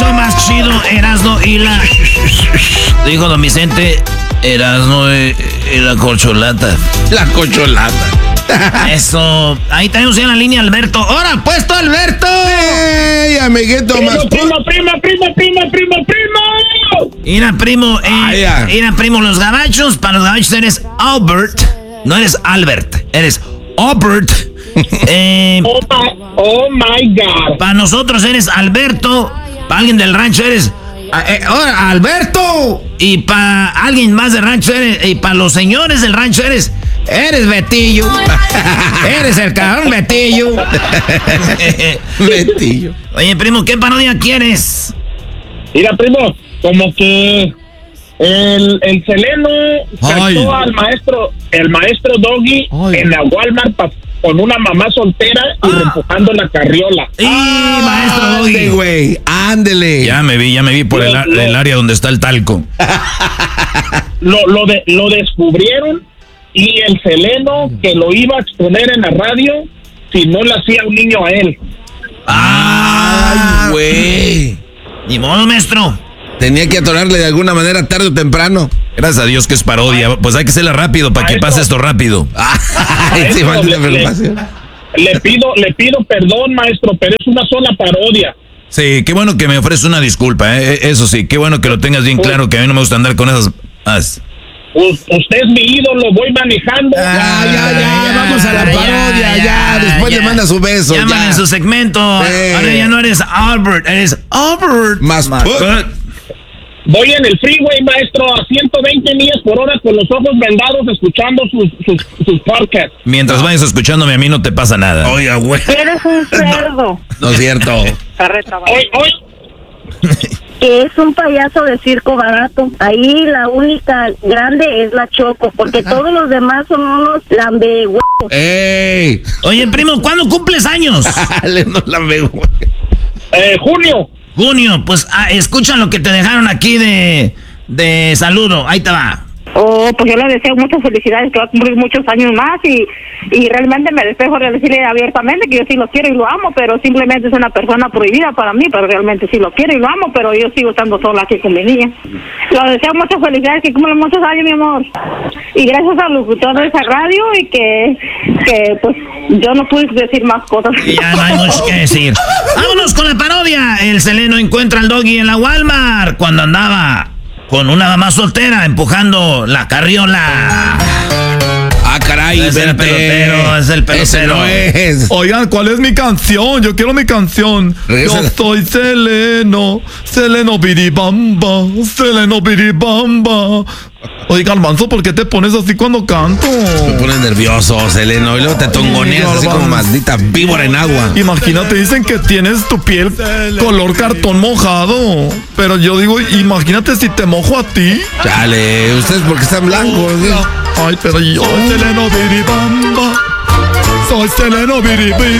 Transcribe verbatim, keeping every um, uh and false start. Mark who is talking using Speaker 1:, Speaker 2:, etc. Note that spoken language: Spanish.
Speaker 1: show más chido, Erasmo y la... Dijo don Vicente, Erasmo y, y la corcholata.
Speaker 2: La corcholata.
Speaker 1: Eso. Ahí tenemos en la línea Alberto. ¡Hora, puesto, Alberto!
Speaker 2: ¡Ey, amiguito!
Speaker 3: Primo,
Speaker 2: Más
Speaker 3: primo, primo, primo, primo, primo, primo.
Speaker 1: Mira, primo, eh,
Speaker 2: Ah,
Speaker 1: mira, primo, los gabachos, para los gabachos eres Albert, no eres Albert, eres Albert. eh,
Speaker 3: Oh my, oh my God.
Speaker 1: para nosotros eres Alberto, para alguien del rancho eres eh, ahora, Alberto, y para alguien más del rancho eres, y para los señores del rancho eres, eres Betillo, eres el cabrón Betillo.
Speaker 2: Betillo.
Speaker 1: Oye, primo, ¿qué parodia quieres?
Speaker 3: Mira, primo, como que el, el Seleno
Speaker 2: Ay.
Speaker 3: cachó al maestro, el maestro Doggy
Speaker 2: Ay.
Speaker 3: en la Walmart pa- con una mamá soltera y
Speaker 1: Ah.
Speaker 3: empujando la carriola.
Speaker 1: Y maestro
Speaker 2: Ándele,
Speaker 1: Doggy.
Speaker 2: güey. Ándele.
Speaker 4: Ya me vi, ya me vi por el, el área donde está el talco.
Speaker 3: Lo, lo, de, lo descubrieron y el Seleno que lo iba a exponer en la radio si no le hacía un niño a él.
Speaker 2: Ay, güey.
Speaker 1: Ni modo, maestro.
Speaker 2: Tenía que atorarle de alguna manera tarde o temprano.
Speaker 4: Gracias a Dios que es parodia. Pues hay que hacerla rápido para que
Speaker 3: Maestro.
Speaker 4: pase esto rápido.
Speaker 2: Ay, sí,
Speaker 3: Maestro,
Speaker 2: maldita
Speaker 3: le-
Speaker 2: preocupación.
Speaker 3: Le pido, le pido perdón, maestro, pero es una sola parodia.
Speaker 4: Sí, qué bueno que me ofreces una disculpa, ¿eh? Eso sí, qué bueno que lo tengas bien claro, que a mí no me gusta andar con esas... as.
Speaker 3: U- usted es mi ídolo, voy manejando.
Speaker 2: Ya, ya, ya,
Speaker 1: ya,
Speaker 2: vamos a la
Speaker 1: ya,
Speaker 2: parodia, ya.
Speaker 1: ya,
Speaker 2: Después
Speaker 1: ya.
Speaker 2: le manda su beso.
Speaker 1: Llaman
Speaker 2: ya.
Speaker 1: en su segmento.
Speaker 2: Sí.
Speaker 1: Ahora ya no eres Albert, eres Albert.
Speaker 2: Más put.
Speaker 3: Voy en el freeway, maestro, a ciento veinte millas por hora con los ojos vendados escuchando sus, sus, sus podcasts.
Speaker 4: Mientras vayas escuchándome a mí no te pasa nada.
Speaker 2: Oiga, güey.
Speaker 5: Eres un cerdo.
Speaker 2: No es cierto.
Speaker 3: Hoy, hoy,
Speaker 5: Que es un payaso de circo barato. Ahí la única grande es la Choco, porque todos los demás son unos lambehuevos.
Speaker 2: ¡Ey!
Speaker 1: Oye, primo, ¿cuándo cumples años?
Speaker 2: Dale, no la veo, güey.
Speaker 3: eh, junio,
Speaker 1: Junio, pues ah, escucha lo que te dejaron aquí de, de saludo. Ahí te va.
Speaker 5: Oh, pues yo le deseo muchas felicidades, que va a cumplir muchos años más y, y realmente me despejo de decirle abiertamente que yo sí lo quiero y lo amo, pero simplemente es una persona prohibida para mí, pero realmente sí lo quiero y lo amo, pero yo sigo estando sola aquí con mi niña. Le deseo muchas felicidades, que cumpla muchos años, mi amor. Y gracias al locutor de esa radio y que, que pues yo no pude decir más cosas.
Speaker 1: Y ya no hay mucho que decir. Vámonos con la parodia. El Seleno encuentra al Doggy en la Walmart cuando andaba con una dama soltera empujando la carriola.
Speaker 2: Ah, caray,
Speaker 1: Es el
Speaker 2: vente.
Speaker 1: pelotero, es el pelotero.
Speaker 2: Ese no es.
Speaker 6: Oigan, ¿cuál es mi canción? Yo quiero mi canción.
Speaker 2: Regresa.
Speaker 6: Yo soy Seleno, Seleno biribamba, Seleno biribamba. Oigan, Manso, ¿por qué te pones así cuando canto?
Speaker 2: Te pones nervioso, Seleno, y luego te tongoneas así como maldita víbora en agua.
Speaker 6: Imagínate, dicen que tienes tu piel color cartón mojado. Pero yo digo, imagínate si te mojo a ti.
Speaker 2: Chale, ustedes porque están blancos, ¿sí?
Speaker 6: Ay, pero yo, Seleno biribamba, soy Seleno biribiri.